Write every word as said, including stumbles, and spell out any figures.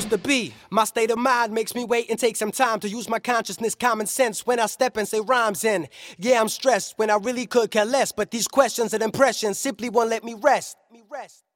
supposed to be. My state of mind makes me wait and take some time to use my consciousness, common sense when I step and say rhymes in. Yeah, I'm stressed when I really could care less, but these questions and impressions simply won't let me rest. Me rest.